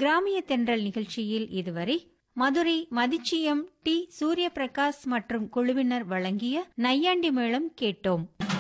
கிராமிய தென்றல் நிகழ்ச்சியில் இதுவரை மதுரை மதிச்சியம் டி. சூரியபிரகாஷ் மற்றும் குழுவினர் வழங்கிய நையாண்டி மேளம் கேட்டோம்.